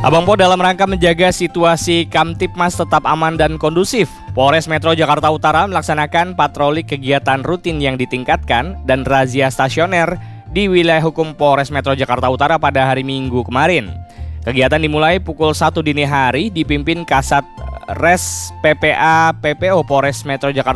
Abang Po, dalam rangka menjaga situasi Kamtipmas tetap aman dan kondusif, Polres Metro Jakarta Utara melaksanakan patroli kegiatan rutin yang ditingkatkan dan razia stasioner di wilayah hukum Polres Metro Jakarta Utara pada hari Minggu kemarin. Kegiatan dimulai pukul 1 dini hari dipimpin Kasat Res PPA PPO Polres Metro Jakarta